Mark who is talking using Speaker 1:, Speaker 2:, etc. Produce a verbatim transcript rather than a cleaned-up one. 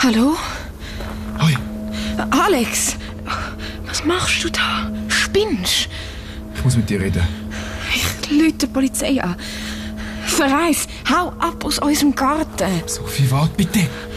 Speaker 1: Hallo?
Speaker 2: Hoi.
Speaker 1: Alex, was machst du da? Spinnst?
Speaker 2: Ich muss mit dir reden.
Speaker 1: Ich rufe die Polizei an. Verreis, hau ab aus unserem Garten.
Speaker 2: Sophie, warte bitte.